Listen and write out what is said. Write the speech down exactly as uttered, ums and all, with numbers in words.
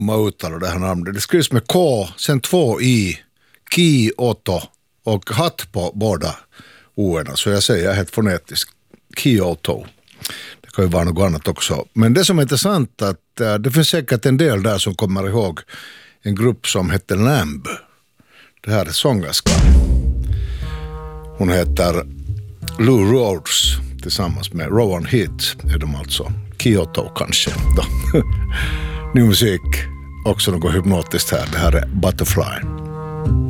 man uttalar det här namnet. Det skrivs med K, sen två i, Kyoto och hatt på båda o-erna. Så jag säger helt fonetiskt Kyoto. Det kan ju vara något annat också. Men det som är intressant är att äh, det finns säkert en del där som kommer ihåg en grupp som heter Lamb. Det här är sångerskan. Hon heter Lou Rawls tillsammans med Rowan Heath är de alltså. Kyoto kanske då. Ny musik, också något hypnotiskt här. Det här är Butterfly.